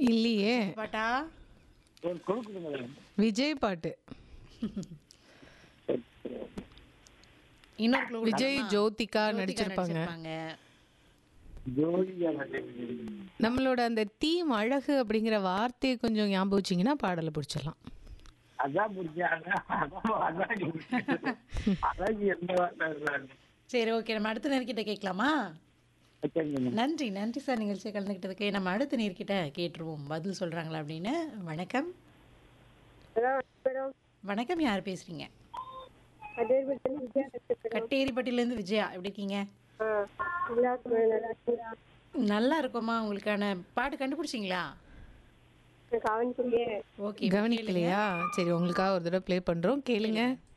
இல்லையே. பாட்டா? ஒரு கொடுக்குதுங்களேன். விஜய் பாட்டு. இன்னொரு க்ளூ விஜய் கொடுக்கலாமா? ஜோதிகா ஜோதிகா நடிச்சிருப்பாங்க. ஜோதிகா நம்மளோட அந்த தீம் அழகு அப்படிங்கிற வார்த்தையை கொஞ்சம் ஞாபகம் வச்சிங்கன்னா பாடலை பிடிச்சிடலாம். அதான் புரிஞ்சாங்க. அழகு என்ன வார்த்தை? சரி, ஓகே. நம்ம அடுத்த நேர்கிட்ட கேட்கலாமா? நன்றி நன்றி சார், நிகழ்ச்சியை கலந்துக்கிட்டதுக்கு. நம்ம அடுத்த நேர்கிட்ட கேட்டுருவோம் பதில் சொல்கிறாங்களா அப்படின்னு. வணக்கம். வணக்கம், யார் பேசுகிறீங்க? கட்டேரிப்பட்டிலேருந்து விஜயா. எப்படி இருக்கீங்க? நல்லா இருக்கோமா. உங்களுக்கான பாட்டு கண்டுபிடிச்சிங்களா? ஓகே, கவனிக்கலையா? சரி, உங்களுக்காக ஒரு தடவை ப்ளே பண்ணுறோம், கேளுங்க.